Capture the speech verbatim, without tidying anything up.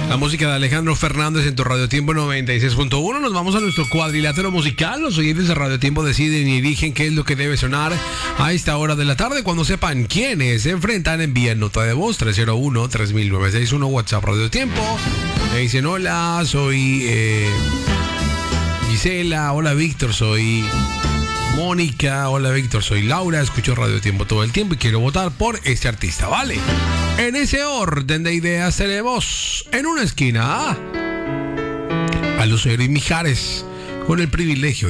La música de Alejandro Fernández en tu Radio Tiempo noventa y seis punto uno. Nos vamos a nuestro cuadrilátero musical. Los oyentes de Radio Tiempo deciden y eligen qué es lo que debe sonar a esta hora de la tarde. Cuando sepan quiénes se enfrentan, envíen nota de voz tres cero uno, tres mil novecientos sesenta y uno, WhatsApp Radio Tiempo. Me dicen: hola, soy eh, Gisela. Hola, Víctor, soy Mónica. Hola, Víctor, soy Laura. Escucho Radio Tiempo todo el tiempo y quiero votar por este artista, ¿vale? En ese orden de ideas tenemos en una esquina a Lucero y Mijares, con el privilegio